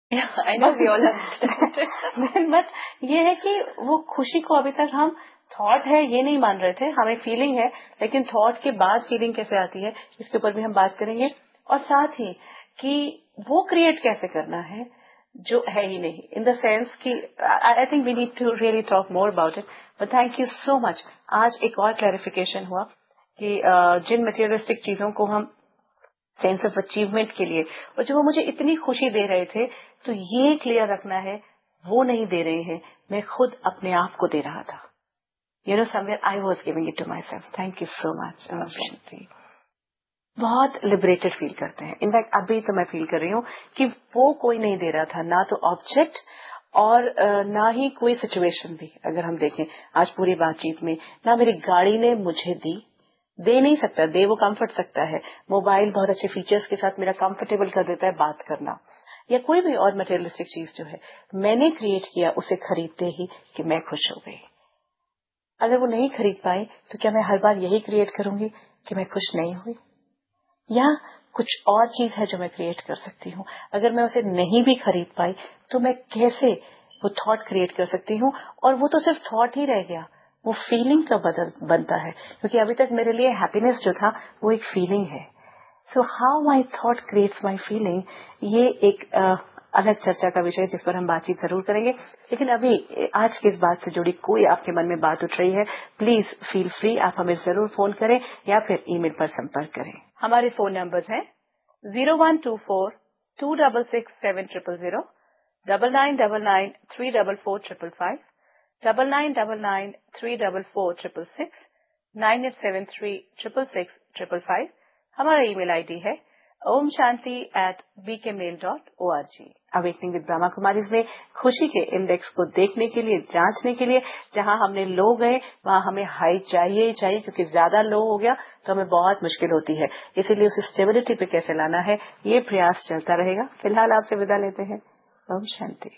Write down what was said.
I know we all understand. But ये है कि वो खुशी को अभी तक हम थॉट है ये नहीं मान रहे थे, हमें फीलिंग है, लेकिन थॉट के बाद फीलिंग कैसे आती है इसके ऊपर भी हम बात करेंगे। और साथ ही कि वो क्रिएट कैसे करना है जो है ही नहीं, इन द सेंस कि I think we need to really talk more about it. But thank you so much. आज एक और क्लैरिफिकेशन हुआ कि जिन मटेरियलिस्टिक चीजों को हम सेंस ऑफ अचीवमेंट के लिए और जो वो मुझे इतनी खुशी दे रहे थे, तो ये क्लियर रखना है वो नहीं दे रहे हैं, मैं खुद अपने आप को दे रहा था। You know somewhere I was giving it to my self. Thank you so much शांति। बहुत लिबरेटेड फील करते हैं। इनफैक्ट अभी तो मैं फील कर रही हूँ कि वो कोई नहीं दे रहा था, ना तो ऑब्जेक्ट और ना ही कोई सिचुएशन भी। अगर हम देखें आज पूरी बातचीत में, ना मेरी गाड़ी ने मुझे दी, दे नहीं सकता, दे वो कंफर्ट सकता है। मोबाइल बहुत अच्छे फीचर्स के साथ मेरा कंफर्टेबल कर देता है बात करना, या कोई भी और मटेरियलिस्टिक चीज जो है मैंने क्रिएट किया उसे खरीदते ही कि मैं खुश हो गई। अगर वो नहीं खरीद पाई तो क्या मैं हर बार यही क्रिएट करूंगी कि मैं खुश नहीं हुई, या कुछ और चीज है जो मैं क्रिएट कर सकती हूँ। अगर मैं उसे नहीं भी खरीद पाई तो मैं कैसे वो थॉट क्रिएट कर सकती हूँ, और वो तो सिर्फ थॉट ही रह गया, वो फीलिंग का बनता है। क्योंकि अभी तक मेरे लिए हैप्पीनेस जो था वो एक फीलिंग है। So how my thought creates my feeling, ये एक अलग चर्चा का विषय है जिस पर हम बातचीत जरूर करेंगे। लेकिन अभी आज की इस बात से जुड़ी कोई आपके मन में बात उठ रही है, प्लीज फील फ्री, आप हमें जरूर फोन करें या फिर ईमेल पर संपर्क करें। हमारे फोन नंबर्स हैं 0124-266-7000, 9999-344-555, 9999-344-666, 9873-666-555। हमारा ईमेल आईडी है omshanti@bkmail.org। Awakening with Brahma Kumaris में खुशी के इंडेक्स को देखने के लिए, जांचने के लिए, जहां हमने लो गए वहां हमें हाई चाहिए ही चाहिए, क्योंकि ज्यादा लो हो गया तो हमें बहुत मुश्किल होती है। इसीलिए उस स्टेबिलिटी पे कैसे लाना है, ये प्रयास चलता रहेगा। फिलहाल आपसे विदा लेते हैं। ओम शांति।